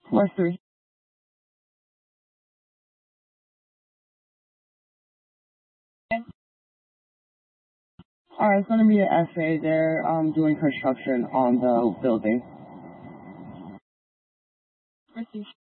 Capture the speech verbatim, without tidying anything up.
Plus three. Alright, it's gonna be an essay. They're um doing construction on the building.